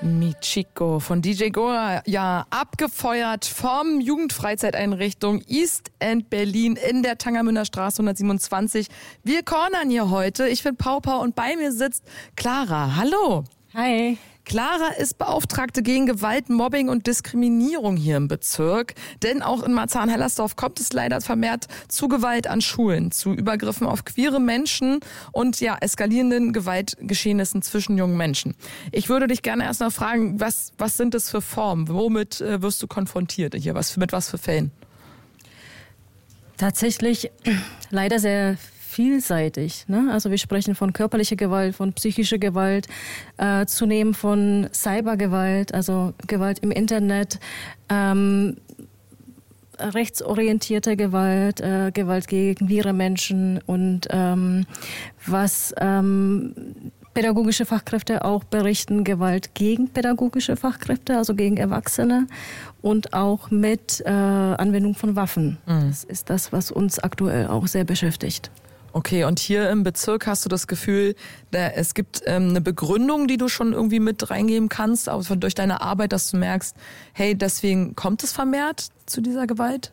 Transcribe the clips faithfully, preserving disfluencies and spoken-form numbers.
Michiko von D J Goa, ja, abgefeuert vom Jugendfreizeiteinrichtung East End Berlin in der Tangermünder Straße hundertsiebenundzwanzig. Wir cornern hier heute. Ich bin Pau Pau und bei mir sitzt Clara. Hallo. Hi. Clara ist Beauftragte gegen Gewalt, Mobbing und Diskriminierung hier im Bezirk. Denn auch in Marzahn-Hellersdorf kommt es leider vermehrt zu Gewalt an Schulen, zu Übergriffen auf queere Menschen und ja, eskalierenden Gewaltgeschehnissen zwischen jungen Menschen. Ich würde dich gerne erst noch fragen, was, was sind das für Formen? Womit äh, wirst du konfrontiert hier? Was, mit was für Fällen? Tatsächlich leider sehr vielseitig. Ne? Also wir sprechen von körperlicher Gewalt, von psychischer Gewalt, äh, zunehmend von Cybergewalt, also Gewalt im Internet, ähm, rechtsorientierte Gewalt, äh, Gewalt gegen queere Menschen und ähm, was ähm, pädagogische Fachkräfte auch berichten, Gewalt gegen pädagogische Fachkräfte, also gegen Erwachsene und auch mit äh, Anwendung von Waffen. Mhm. Das ist das, was uns aktuell auch sehr beschäftigt. Okay, und hier im Bezirk hast du das Gefühl, da, es gibt ähm, eine Begründung, die du schon irgendwie mit reingeben kannst, auch durch deine Arbeit, dass du merkst, hey, deswegen kommt es vermehrt zu dieser Gewalt?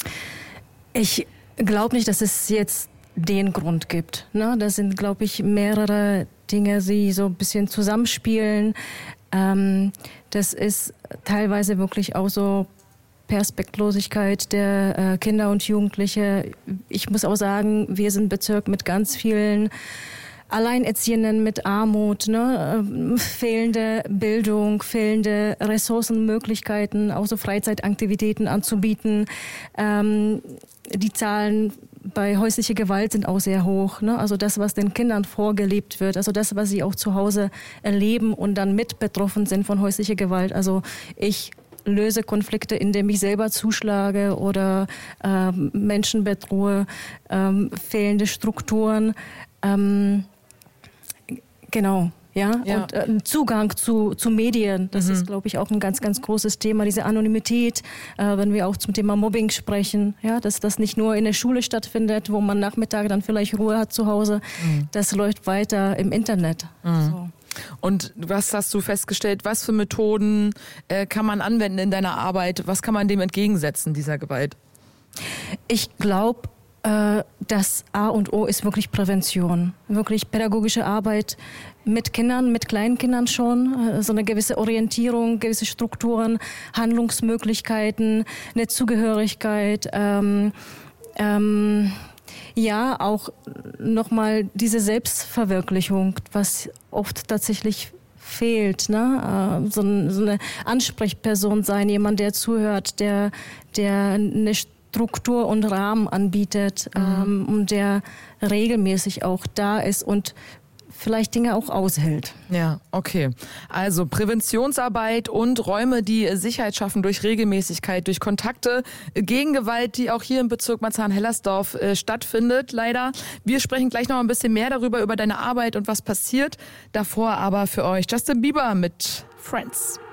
Ich glaube nicht, dass es jetzt den Grund gibt. Ne? Das sind, glaube ich, mehrere Dinge, die so ein bisschen zusammenspielen. Ähm, das ist teilweise wirklich auch so Perspektlosigkeit der äh, Kinder und Jugendliche. Ich muss auch sagen, wir sind ein Bezirk mit ganz vielen Alleinerziehenden, mit Armut, ne? äh, fehlende Bildung, fehlende Ressourcen, Möglichkeiten, auch so Freizeitaktivitäten anzubieten. Ähm, die Zahlen bei häuslicher Gewalt sind auch sehr hoch. Ne? Also das, was den Kindern vorgelebt wird, also das, was sie auch zu Hause erleben und dann mit betroffen sind von häuslicher Gewalt. Also ich löse Konflikte, indem ich selber zuschlage oder ähm, Menschen bedrohe, ähm, fehlende Strukturen. Ähm, genau, ja. ja. Und äh, Zugang zu, zu Medien, das mhm. ist, glaube ich, auch ein ganz, ganz großes Thema. Diese Anonymität, äh, wenn wir auch zum Thema Mobbing sprechen, ja, dass das nicht nur in der Schule stattfindet, wo man Nachmittag dann vielleicht Ruhe hat zu Hause, mhm. das läuft weiter im Internet. Mhm. So. Und was hast du festgestellt, was für Methoden äh, kann man anwenden in deiner Arbeit? Was kann man dem entgegensetzen, dieser Gewalt? Ich glaube, äh, das A und O ist wirklich Prävention. Wirklich pädagogische Arbeit mit Kindern, mit kleinen Kindern schon. Äh, so eine gewisse Orientierung, gewisse Strukturen, Handlungsmöglichkeiten, eine Zugehörigkeit, ähm, ähm, ja, auch nochmal diese Selbstverwirklichung, was oft tatsächlich fehlt, ne? So eine Ansprechperson sein, jemand, der zuhört, der, der eine Struktur und Rahmen anbietet, mhm. ähm, und der regelmäßig auch da ist und vielleicht Dinge auch aushält. Ja, okay. Also Präventionsarbeit und Räume, die Sicherheit schaffen durch Regelmäßigkeit, durch Kontakte gegen Gewalt, die auch hier im Bezirk Marzahn-Hellersdorf äh, stattfindet, leider. Wir sprechen gleich noch ein bisschen mehr darüber, über deine Arbeit und was passiert. Davor aber für euch Justin Bieber mit Friends.